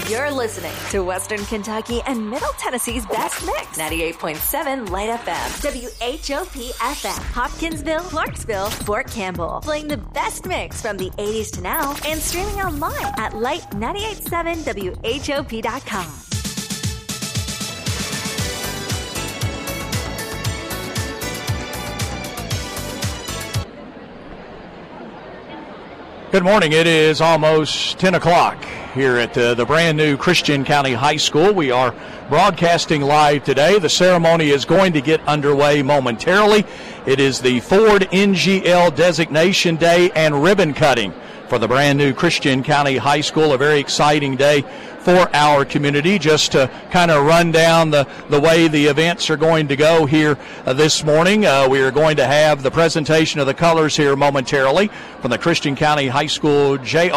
You're listening to Western Kentucky and Middle Tennessee's best mix. 98.7 Light FM. WHOP FM. Hopkinsville, Clarksville, Fort Campbell. Playing the best mix from the 80s to now and streaming online at light987whop.com. Good morning. It is almost 10 o'clock here at the brand new Christian County High School. We are broadcasting live today. The ceremony is going to get underway momentarily. It is the Ford NGL Designation Day and ribbon cutting for the brand new Christian County High School. A very exciting day for our community. Just to kind of run down the way the events are going to go here this morning. We are going to have the presentation of the colors here momentarily from the Christian County High School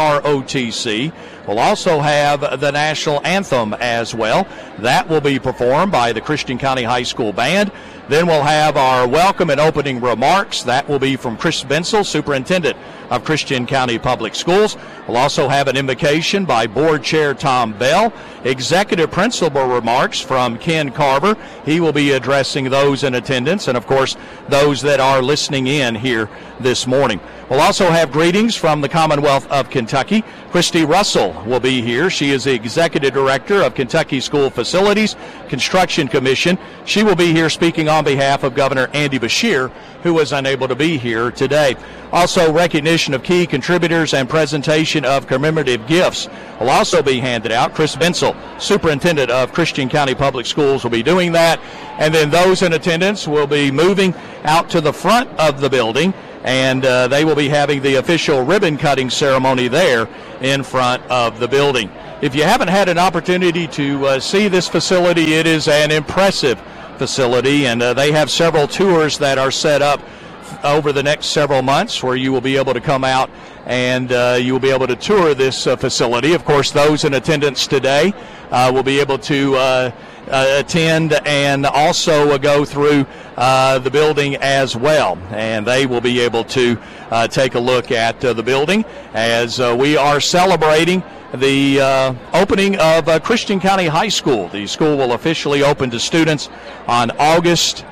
JROTC. We'll also have the national anthem as well. That will be performed by the Christian County High School Band. Then we'll have our welcome and opening remarks. That will be from Chris Bensel, Superintendent of Christian County Public Schools. We'll also have an invocation by Board Chair Tom Bell. Executive Principal remarks from Ken Carver. He will be addressing those in attendance and, of course, those that are listening in here this morning. We'll also have greetings from the Commonwealth of Kentucky. Christy Russell will be here. She is the Executive Director of Kentucky School Facilities Construction Commission. She will be here speaking on behalf of Governor Andy Beshear, who was unable to be here today. Also, recognition of key contributors and presentation of commemorative gifts will also be handed out. Chris Bensel, Superintendent of Christian County Public Schools, will be doing that. And then those in attendance will be moving out to the front of the building, and they will be having the official ribbon cutting ceremony there in front of the building. If you haven't had an opportunity to see this facility, it is an impressive facility, and they have several tours that are set up over the next several months where you will be able to come out and you will be able to tour this facility. Of course, those in attendance today will be able to attend and also go through the building as well, and they will be able to take a look at the building as we are celebrating the opening of Christian County High School. The school will officially open to students on August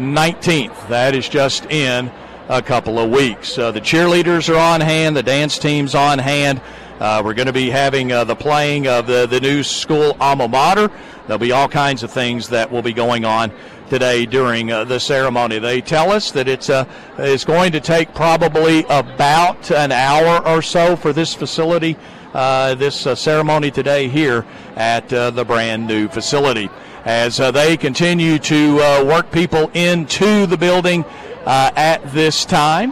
19th. That is just in a couple of weeks. The cheerleaders are on hand, the dance team's on hand. We're going to be having the playing of the new school alma mater. There'll be all kinds of things that will be going on today during the ceremony. They tell us that it's going to take probably about an hour or so for this facility, this ceremony today here at the brand new facility. As they continue to work people into the building at this time.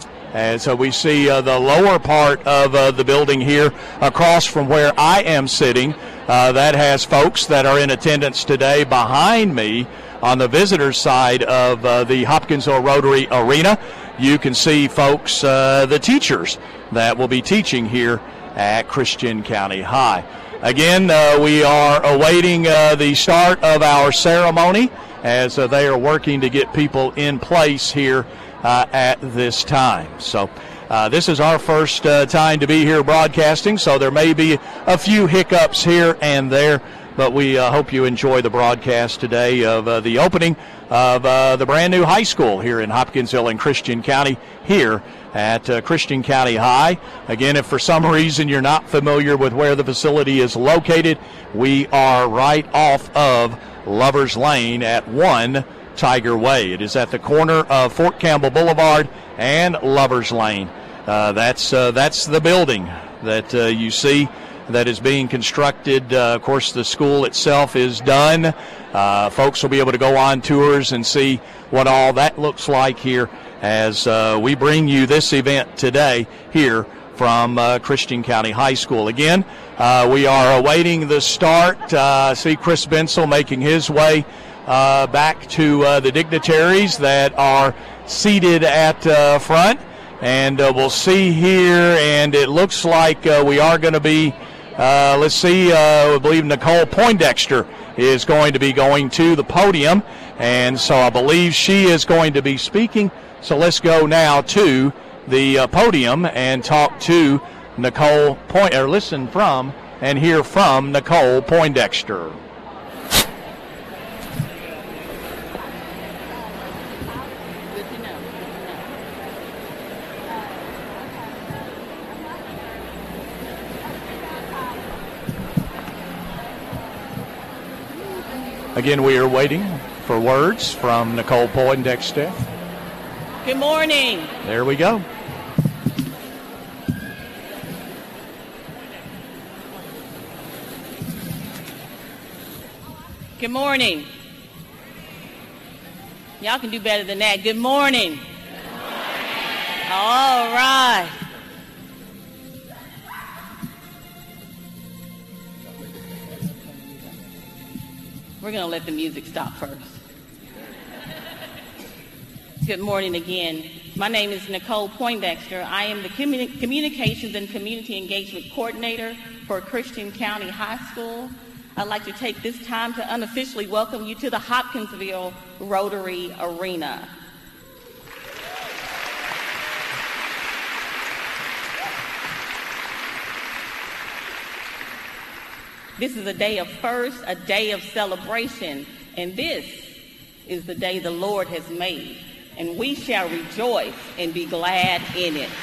As we see the lower part of the building here across from where I am sitting, that has folks that are in attendance today behind me on the visitors side of the Hopkinsville Rotary Arena. You can see folks, the teachers that will be teaching here at Christian County High. Again, we are awaiting the start of our ceremony as they are working to get people in place here at this time. So this is our first time to be here broadcasting, so there may be a few hiccups here and there, but we hope you enjoy the broadcast today of the opening of the brand new high school here in Hopkinsville and Christian County here at Christian County High. Again, if for some reason you're not familiar with where the facility is located, we are right off of Lovers Lane at 1 Tiger Way. It is at the corner of Fort Campbell Boulevard and Lovers Lane. That's the building that you see that is being constructed. Of course, the school itself is done. Folks will be able to go on tours and see what all that looks like here as we bring you this event today here from Christian County High School. Again, we are awaiting the start. See Chris Bensel making his way back to the dignitaries that are seated at front. And we'll see here, and it looks like we are going to be, let's see, I believe Nicole Poindexter is going to be going to the podium. And so I believe she is going to be speaking. So let's go now to the podium and talk to Nicole listen from and hear from Nicole Poindexter. Again, we are waiting for words from Nicole Poindexter. Good morning. There we go. Good morning. Y'all can do better than that. Good morning. All right. We're going to let the music stop first. Good morning again. My name is Nicole Poindexter. I am the Communications and Community Engagement Coordinator for Christian County High School. I'd like to take this time to unofficially welcome you to the Hopkinsville Rotary Arena. This is a day of first, a day of celebration, and this is the day the Lord has made, and we shall rejoice and be glad in it.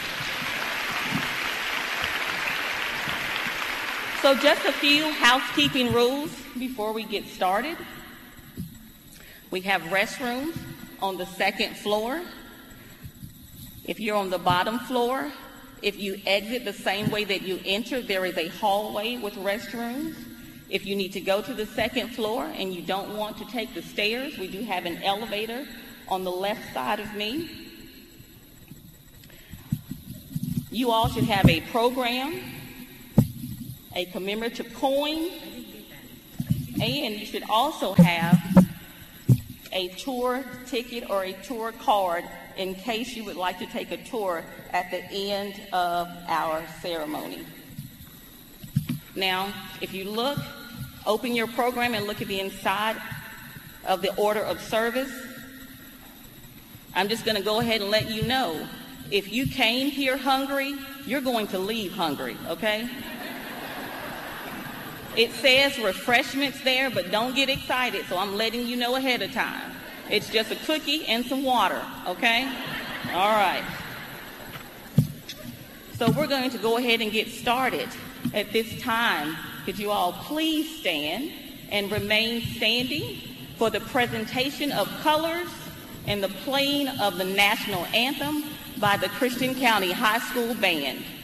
So just a few housekeeping rules before we get started. We have restrooms on the second floor. If you're on the bottom floor, if you exit the same way that you entered, there is a hallway with restrooms. If you need to go to the second floor and you don't want to take the stairs, we do have an elevator on the left side of me. You all should have a program, a commemorative coin, and you should also have a tour ticket or a tour card in case you would like to take a tour at the end of our ceremony. Now, if you look, open your program and look at the inside of the order of service. I'm just going to go ahead and let you know, if you came here hungry, you're going to leave hungry, okay? It says refreshments there, but don't get excited, so I'm letting you know ahead of time. It's just a cookie and some water, okay? All right. So we're going to go ahead and get started at this time. Could you all please stand and remain standing for the presentation of colors and the playing of the national anthem by the Christian County High School Band.